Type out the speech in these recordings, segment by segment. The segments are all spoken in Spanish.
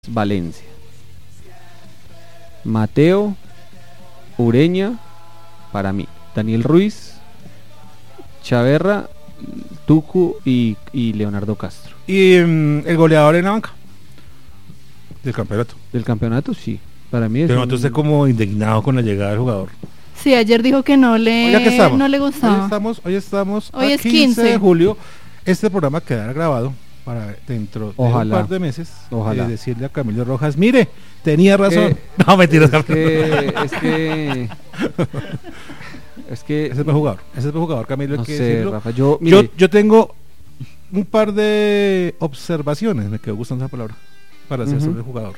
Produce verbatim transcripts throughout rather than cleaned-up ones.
Valencia. Mateo, Ureña, para mí. Daniel Ruiz, Chaverra, Tucu y, y Leonardo Castro. Y um, el goleador en la banca del campeonato. Del campeonato, sí. Para mí es. Pero noto usted como indignado con la llegada del jugador. Sí, ayer dijo que no le, Oiga, ¿qué estamos? no le gustaba. Hoy estamos, hoy estamos Hoy a es quince, quince de julio. Este programa quedará grabado para dentro Ojalá. de un par de meses. Ojalá. Eh, decirle a Camilo Rojas, mire, tenía razón. Que, no, mentiras. Es que, es que, es que ese es el jugador. Ese es el jugador, Camilo. no hay que sé, decirlo. Rafa. Yo, mire, yo, yo tengo un par de observaciones. Me quedó gustando esa palabra para hacer uh-huh. sobre el jugador.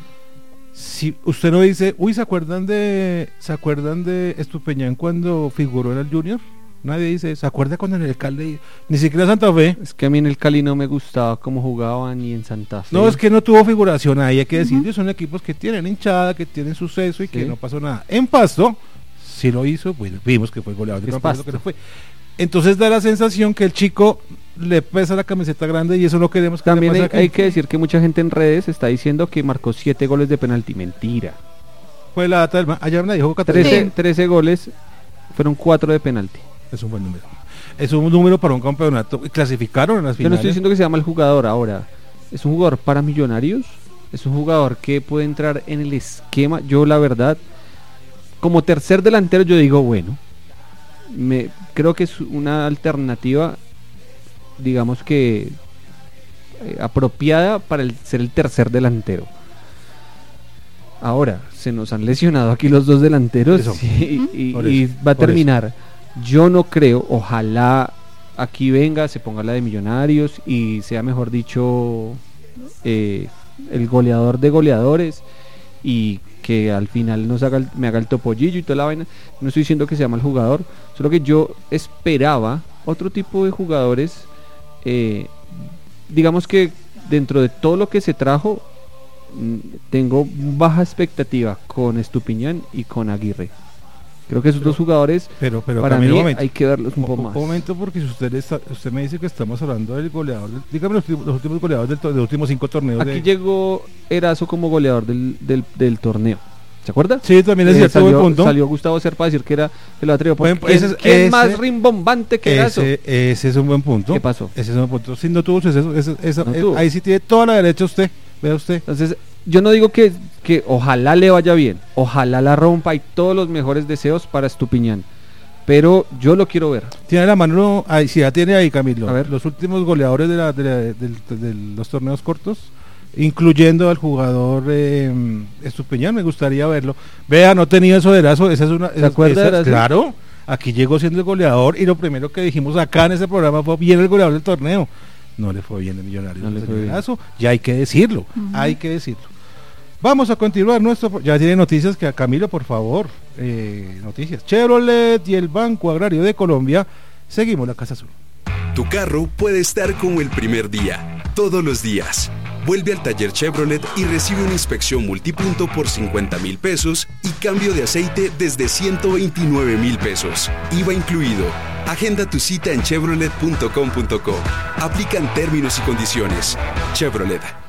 Si usted no dice, uy, ¿se acuerdan de ¿se acuerdan de Estupiñán cuando figuró en el Junior? Nadie dice, ¿se acuerda cuando en el Cali? Ni siquiera Santa Fe. Es que a mí en el Cali no me gustaba cómo jugaban ni en Santa Fe. No, es que no tuvo figuración ahí, hay que decirlo. Uh-huh. Son equipos que tienen hinchada, que tienen suceso y que sí. no pasó nada. En Pasto, sí lo hizo, pues vimos que fue goleador de campeonato, que no fue. Entonces da la sensación que el chico le pesa la camiseta grande y eso no queremos que También le hay, pase hay que decir que mucha gente en redes está diciendo que marcó siete goles de penalti. Mentira. Fue la data del... Ayer me dijo trece, sí. trece goles, fueron cuatro de penalti. Es un buen número. Es un número para un campeonato. Clasificaron en las finales. Yo no estoy diciendo que se llama el jugador ahora. Es un jugador para Millonarios. Es un jugador que puede entrar en el esquema. Yo la verdad, como tercer delantero, yo digo, bueno, me creo que es una alternativa, digamos que eh, apropiada para el, ser el tercer delantero. Ahora, se nos han lesionado aquí los dos delanteros y, y, y, y va a terminar. Eso. Yo no creo, ojalá aquí venga, se ponga la de Millonarios y sea, mejor dicho, eh, el goleador de goleadores y que al final nos haga el, me haga el topollillo y toda la vaina. No estoy diciendo que sea mal jugador, solo que yo esperaba otro tipo de jugadores, eh, digamos que dentro de todo lo que se trajo, tengo baja expectativa con Estupiñán y con Aguirre. Creo que esos pero, dos jugadores, pero, pero, para Camilo, mí, momento, hay que verlos un poco más. Un momento, porque si usted está, usted me dice que estamos hablando del goleador, dígame los, los últimos goleadores del, de los últimos cinco torneos. Aquí de... llegó Erazo como goleador del, del, del torneo. ¿Se acuerda? Sí, también es eh, cierto. Salió, punto. salió Gustavo Serpa a decir que era que lo atrevió. Bueno, ¿Quién, ese, ¿quién ese, más rimbombante que Erazo? Ese, ese es un buen punto. ¿Qué pasó? Ese es un buen punto. Si no tuvo suceso, eso, eso, no eh, tuvo. ahí sí tiene toda la derecha usted. Vea usted. Entonces, yo no digo que, que ojalá le vaya bien, ojalá la rompa y todos los mejores deseos para Estupiñán. Pero yo lo quiero ver. Tiene la mano, ahí, sí, ya tiene ahí, Camilo. A ver. Los últimos goleadores de, la, de, la, de, de, de los torneos cortos, incluyendo al jugador eh, Estupiñán, me gustaría verlo. Vea, no tenía eso de Erazo, esa es una. ¿Se acuerda de Erazo? Claro, aquí llegó siendo el goleador y lo primero que dijimos acá en ese programa fue bien el goleador del torneo. No le fue bien el Millonario. No le fue bien. Erazo, ya hay que decirlo, uh-huh. hay que decirlo. Vamos a continuar nuestro... Ya tiene noticias que a Camilo, por favor. Eh, noticias. Chevrolet y el Banco Agrario de Colombia. Seguimos la Casa Azul. Tu carro puede estar como el primer día, todos los días. Vuelve al taller Chevrolet y recibe una inspección multipunto por cincuenta mil pesos y cambio de aceite desde ciento veintinueve mil pesos. I V A incluido. Agenda tu cita en chevrolet punto com punto co. Aplican términos y condiciones. Chevrolet.